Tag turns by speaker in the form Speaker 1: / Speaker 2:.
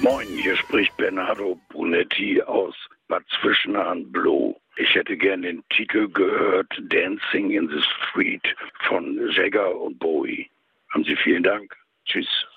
Speaker 1: Moin, hier spricht Bernardo Brunetti aus Bad Zwischenahn-Bloh. Ich hätte gern den Titel gehört Dancing in the Street von Jagger und Bowie. Haben Sie vielen Dank. Tschüss.